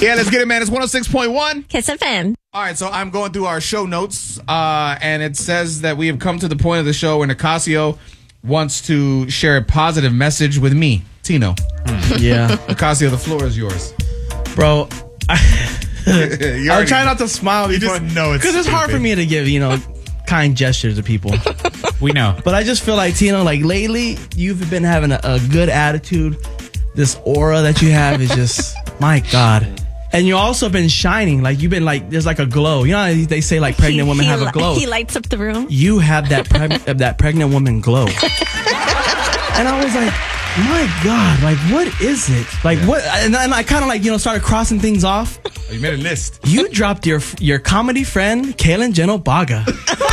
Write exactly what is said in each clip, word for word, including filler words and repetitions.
Yeah, let's get it, man. It's one oh six point one. Kiss F M. All right, so I'm going through our show notes, uh, and it says that we have come to the point of the show where Nicasio wants to share a positive message with me, Tino. Yeah. Nicasio, the floor is yours. Bro, I, You I'm already- trying not to smile You before, just know it's because it's hard stupid. for me to give, you know, kind gestures to people. We know. But I just feel like, Tino, like lately, you've been having a, a good attitude. This aura that you have is just, my God. And you also been shining. Like, you've been like, there's like a glow. You know how they say like pregnant He- women he have a li- glow? He lights up the room. You have that preg- uh, that pregnant woman glow. And I was like, my God, like, what is it? Like, what? And then I kind of like, you know, started crossing things off. You made a list. You dropped your your comedy friend, Kalen Genobaga.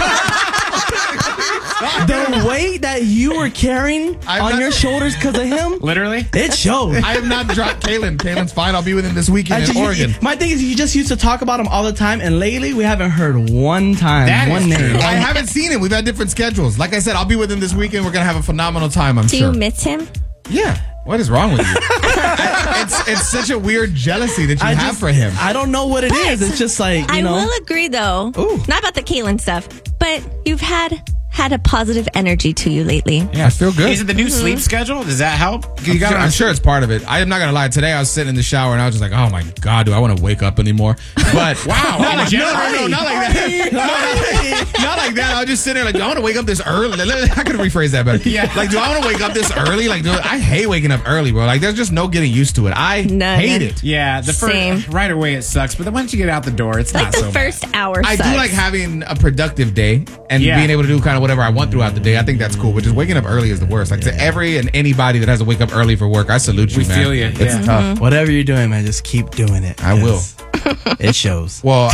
The weight that you were carrying I'm on not- your shoulders because of him, Literally? it showed. I have not dropped Kalen. Kalen's fine. I'll be with him this weekend I in just- Oregon. My thing is, you just used to talk about him all the time, and lately we haven't heard one time, That is one true. name. I haven't seen him. We've had different schedules. Like I said, I'll be with him this weekend. We're going to have a phenomenal time, I'm Do sure. you miss him? Yeah. What is wrong with you? it's it's such a weird jealousy that you I have just- for him. I don't know what it is. It's just like, you I know. will agree, though. Ooh. Not about the Caitlyn stuff, but you've had had a positive energy to you lately. Yeah. I feel good. Is it the new sleep schedule? Does that help? You I'm, got sure, on I'm sure it's part of it. I am not gonna lie. Today I was sitting in the shower and I was just like, "Oh my God, do I want to wake up anymore?" But Wow, not like, no, no, no, energetic. not like that. No, not, not like that. I was just sitting there like, "Do I want to wake up this early?" I could rephrase that better. Yeah. Like, do I want to wake up this early? Like, do, I hate waking up early, bro. Like, there's just no getting used to it. I None. hate it. Yeah, the Same. first right away it sucks, but then once you get out the door, it's Like not the so first hour I do sucks. like having a productive day and Yeah. being able to do kind of whatever I want throughout the day. I think that's cool. But just waking up early is the worst. Like to every and anybody that has to wake up early for work, I salute you, We man. feel you, It's yeah. tough. Whatever you're doing, man, just keep doing it. I will. 'cause It shows. Well,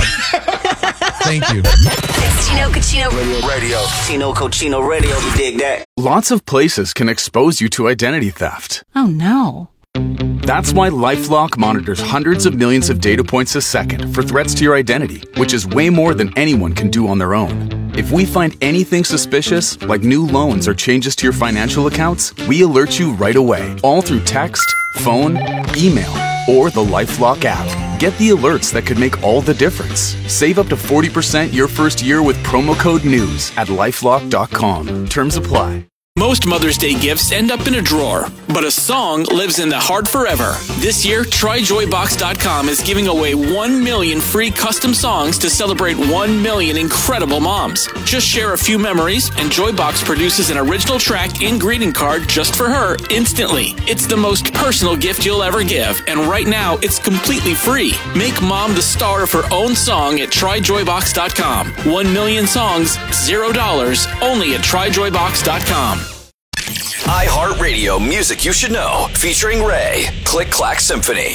thank you. It's Tino Cochino Radio. Tino Cochino Radio. You dig that? Lots of places can expose you to identity theft. Oh no. That's why LifeLock monitors hundreds of millions of data points a second for threats to your identity, which is way more than anyone can do on their own. If we find anything suspicious, like new loans or changes to your financial accounts, we alert you right away, all through text, phone, email, or the LifeLock app. Get the alerts that could make all the difference. Save up to forty percent your first year with promo code NEWS at lifelock dot com. Terms apply. Most Mother's Day gifts end up in a drawer, but a song lives in the heart forever. This year, try joy box dot com is giving away one million free custom songs to celebrate one million incredible moms. Just share a few memories, and Joybox produces an original track and greeting card just for her instantly. It's the most personal gift you'll ever give, and right now, it's completely free. Make mom the star of her own song at try joy box dot com. One million songs, zero dollars, only at try joy box dot com. iHeartRadio Music You Should Know. Featuring Ray. Click Clack Symphony.